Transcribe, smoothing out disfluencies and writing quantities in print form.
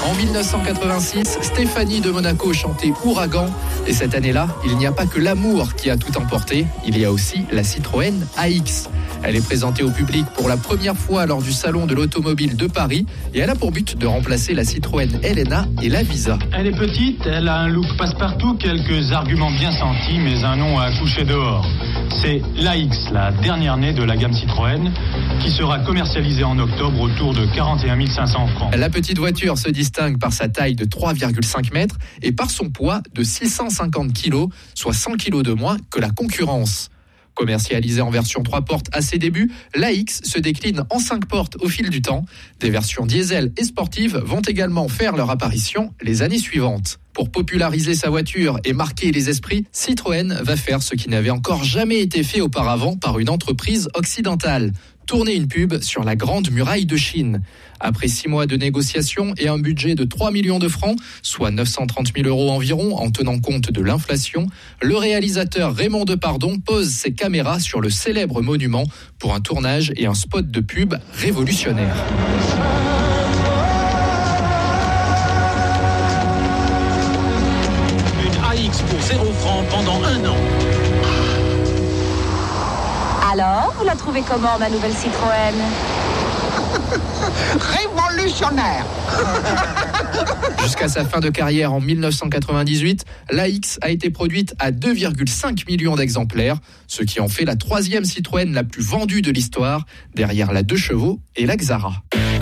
En 1986, Stéphanie de Monaco chantait Ouragan. Et cette année-là, il n'y a pas que l'amour qui a tout emporté, il y a aussi la Citroën AX. Elle est présentée au public pour la première fois lors du Salon de l'Automobile de Paris et elle a pour but de remplacer la Citroën Elena et la Visa. Elle est petite, elle a un look passe-partout, quelques arguments bien sentis, mais un nom à coucher dehors. C'est l'AX, la dernière née de la gamme Citroën, qui sera commercialisée en octobre autour de 41 500 francs. La petite voiture se distingue par sa taille de 3,5 mètres et par son poids de 650 kg, soit 100 kg de moins que la concurrence. Commercialisée en version 3 portes à ses débuts, l'AX se décline en 5 portes au fil du temps. Des versions diesel et sportives vont également faire leur apparition les années suivantes. Pour populariser sa voiture et marquer les esprits, Citroën va faire ce qui n'avait encore jamais été fait auparavant par une entreprise occidentale. Tourner une pub sur la Grande Muraille de Chine. Après 6 mois de négociations et un budget de 3 millions de francs, soit 930 000 € environ en tenant compte de l'inflation, le réalisateur Raymond Depardon pose ses caméras sur le célèbre monument pour un tournage et un spot de pub révolutionnaire. Une AX pour 0 francs pendant 1 an. Alors, vous la trouvez comment, ma nouvelle Citroën ? Révolutionnaire. Jusqu'à sa fin de carrière en 1998, l'AX a été produite à 2,5 millions d'exemplaires, ce qui en fait la 3e Citroën la plus vendue de l'histoire, derrière la 2 chevaux et la Xara.